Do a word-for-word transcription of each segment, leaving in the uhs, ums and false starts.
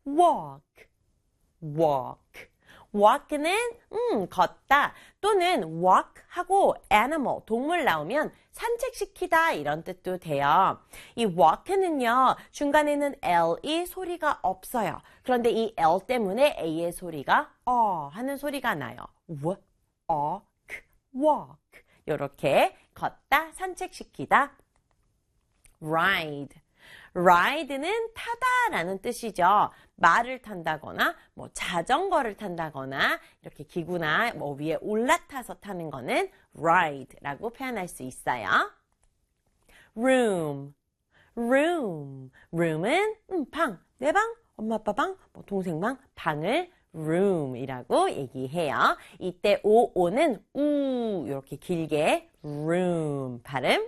walk, walk. walk는 음, 걷다 또는 walk하고 animal, 동물 나오면 산책시키다 이런 뜻도 돼요. 이 walk는요, 중간에는 L이 소리가 없어요. 그런데 이 L 때문에 A의 소리가 어 하는 소리가 나요. w, 어, k, walk. 이렇게 걷다, 산책시키다. ride. ride는 타다라는 뜻이죠. 말을 탄다거나 뭐 자전거를 탄다거나 이렇게 기구나 뭐 위에 올라타서 타는 거는 ride라고 표현할 수 있어요. room, room, room은 음, 방, 내 방, 엄마 아빠 방, 뭐 동생 방, 방을 room이라고 얘기해요. 이때 오, 오는 우 이렇게 길게 room 발음.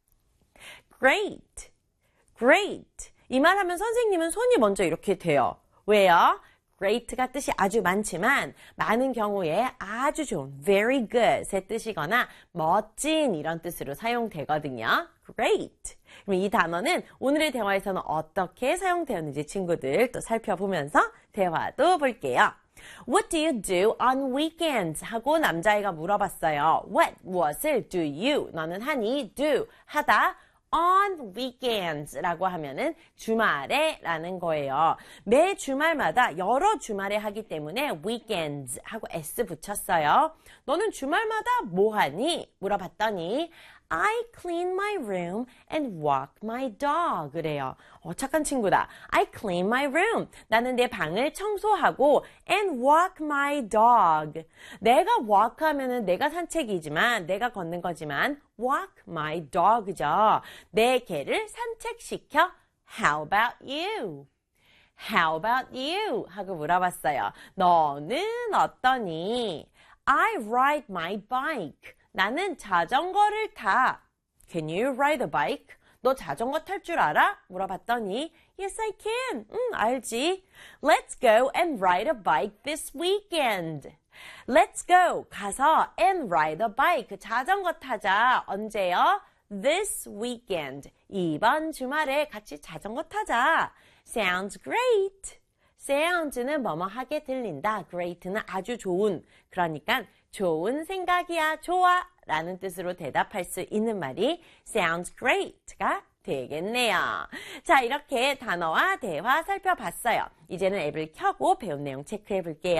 great, great. 이 말 하면 선생님은 손이 먼저 이렇게 돼요. 왜요? great가 뜻이 아주 많지만 많은 경우에 아주 좋은, very good의 뜻이거나 멋진 이런 뜻으로 사용되거든요. great. 그럼 이 단어는 오늘의 대화에서는 어떻게 사용되었는지 친구들 또 살펴보면서 대화도 볼게요. What do you do on weekends? 하고 남자애가 물어봤어요. What, 무엇을 do you? 너는 하니? do, 하다. on weekends 라고 하면은 주말에 라는 거예요. 매 주말마다 여러 주말에 하기 때문에 weekends 하고 s 붙였어요. 너는 주말마다 뭐 하니? 물어봤더니 I clean my room and walk my dog. 그래요. 어, 착한 친구다. I clean my room. 나는 내 방을 청소하고 and walk my dog. 내가 walk 하면은 내가 산책이지만 내가 걷는 거지만 walk my dog죠. 내 개를 산책시켜. How about you? How about you? 하고 물어봤어요. 너는 어떠니? I ride my bike. 나는 자전거를 타. Can you ride a bike? 너 자전거 탈 줄 알아? 물어봤더니 Yes, I can. 응, 알지. Let's go and ride a bike this weekend. Let's go. 가서 and ride a bike. 자전거 타자. 언제요? This weekend. 이번 주말에 같이 자전거 타자. Sounds great. sounds는 뭐뭐 하게 들린다. great는 아주 좋은. 그러니까 좋은 생각이야, 좋아 라는 뜻으로 대답할 수 있는 말이 sounds great가 되겠네요. 자, 이렇게 단어와 대화 살펴봤어요. 이제는 앱을 켜고 배운 내용 체크해 볼게요.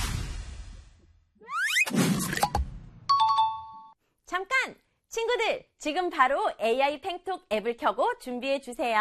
잠깐! 친구들, 지금 바로 에이아이 팽톡 앱을 켜고 준비해 주세요.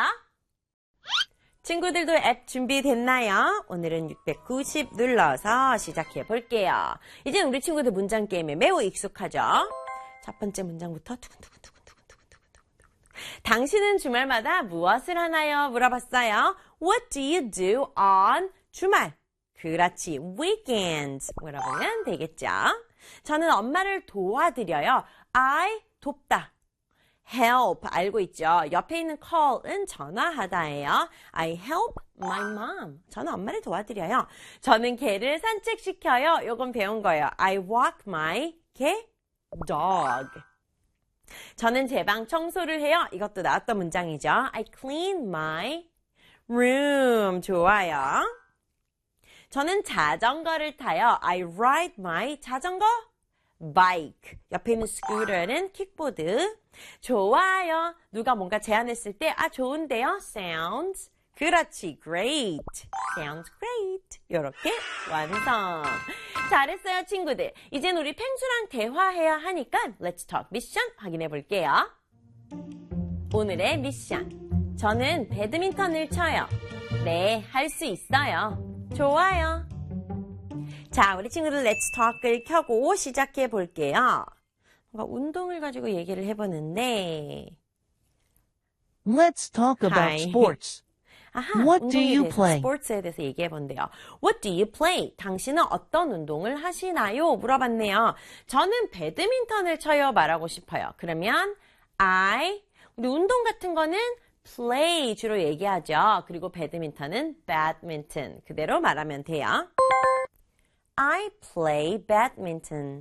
친구들도 앱 준비됐나요? 오늘은 육백구십 눌러서 시작해 볼게요. 이제 우리 친구들 문장 게임에 매우 익숙하죠? 첫 번째 문장부터 두근두근두근두근두근두근. 당신은 주말마다 무엇을 하나요? 물어봤어요. What do you do on 주말? 그렇지, weekends 물어보면 되겠죠? 저는 엄마를 도와드려요. I 돕다. help 알고 있죠? 옆에 있는 call은 전화하다예요. I help my mom. 저는 엄마를 도와드려요. 저는 개를 산책시켜요. 요건 배운 거예요. I walk my 개 dog. 저는 제 방 청소를 해요. 이것도 나왔던 문장이죠. I clean my room. 좋아요. 저는 자전거를 타요. I ride my 자전거 bike. 옆에 있는 scooter는 킥보드. 좋아요. 누가 뭔가 제안했을 때 아 좋은데요. sounds. 그렇지. great. sounds great. 이렇게 완성. 잘했어요, 친구들. 이젠 우리 펭수랑 대화해야 하니까 Let's talk 미션 확인해 볼게요. 오늘의 미션. 저는 배드민턴을 쳐요. 네, 할 수 있어요. 좋아요. 자, 우리 친구들 Let's Talk을 켜고 시작해 볼게요. 뭔가 운동을 가지고 얘기를 해보는데 Let's talk about Hi. sports. 아하, What do you 대해서, play? 스포츠에 대해서 얘기해 본대요. What do you play? 당신은 어떤 운동을 하시나요? 물어봤네요. 저는 배드민턴을 쳐요 말하고 싶어요. 그러면 I, 우리 운동 같은 거는 play 주로 얘기하죠. 그리고 배드민턴은 badminton. 그대로 말하면 돼요. I play badminton.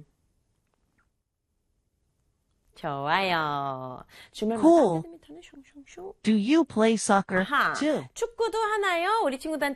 좋아요. 주말마다 Cool. 배드민턴을 슝슝슝. Do you play soccer 아하, too? 축구도 하나요? 우리 친구들한테